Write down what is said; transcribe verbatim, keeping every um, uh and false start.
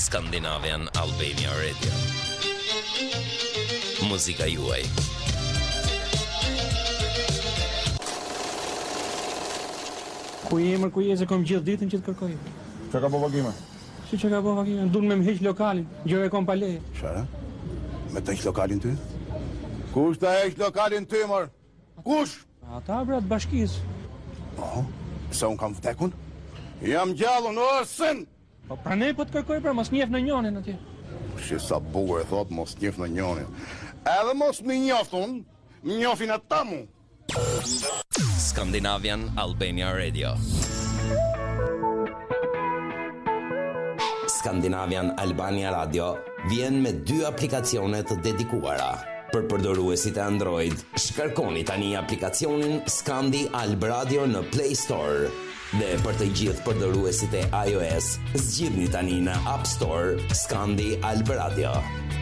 Scandinavian Albania Radio. Muzika juaj. Ku jemër, ku je, se kom gjithë ditën që të kërkoj. Që ka po vagime? Si që ka po vagime, dunë me më heq lokalin, gjëre kom pa leje. Shara? Me të heq lokalin ty? Kush të heq lokalin ty, mër? Kush? Ata, brat, bashkis. Po, se unë kam vdekun? Jam gjallu në ësën! Po pra ne po të kërkoj, pra mos njef në njonin atje. Shi sa bugur e thot, mos njef në njonin. Edhe mos më njoftun, më njofin atë tamu. Scandinavian Albania Radio. Scandinavian Albania Radio vjen me dy aplikacione të dedikuara. Për përdoruesit e Android, shkarkoni tani aplikacionin Scandi Alb Radio në Play Store. Dhe për të gjithë përdoruesit e iOS, zgjidhni tani në App Store Scandi Alb Radio.